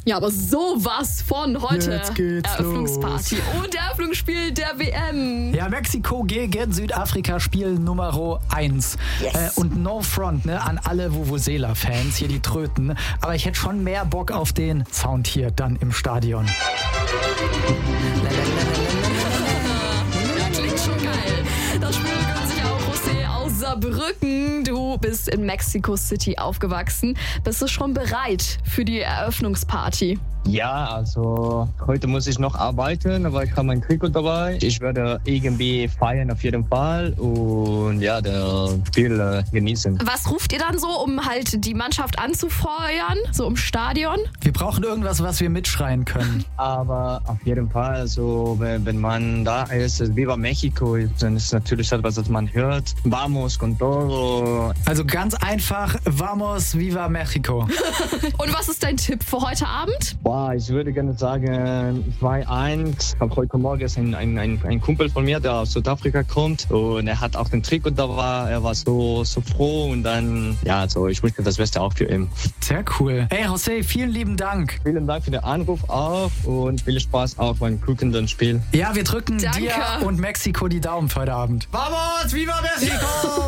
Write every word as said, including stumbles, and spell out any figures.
Ja, aber sowas von heute. Jetzt geht's Eröffnungsparty und Eröffnungsspiel der W M. Ja, Mexiko gegen Südafrika, Spiel Nummer eins. Yes. Äh, und no front, ne, an alle Vuvuzela-Fans, hier die Tröten. Aber ich hätte schon mehr Bock auf den Sound hier dann im Stadion. Klingt schon geil. Das Spiel gehört sich auch José aus Saarbrücken. Du bist in Mexico City aufgewachsen. Bist du schon bereit für die Eröffnungsparty? Ja, also heute muss ich noch arbeiten, aber ich habe mein Trikot dabei. Ich werde irgendwie feiern auf jeden Fall und ja, das Spiel äh, genießen. Was ruft ihr dann so, um halt die Mannschaft anzufeuern, so im Stadion? Wir brauchen irgendwas, was wir mitschreien können. Aber auf jeden Fall, also wenn, wenn man da ist, Viva Mexico, dann ist natürlich etwas, was man hört. Vamos con todo. Also ganz einfach, vamos, viva Mexico. Und was ist dein Tipp für heute Abend? Boah, ich würde gerne sagen zwei eins. Heute Morgen ist ein, ein, ein, ein Kumpel von mir, der aus Südafrika kommt und er hat auch den Trikot dabei. Er war so, so froh und dann, ja, also ich wünsche das Beste auch für ihn. Sehr cool. Ey, José, vielen lieben Dank. Vielen Dank für den Anruf auch und viel Spaß auch beim guckenden Spiel. Ja, wir drücken Danke. dir und Mexiko die Daumen für heute Abend. Vamos, viva Mexico!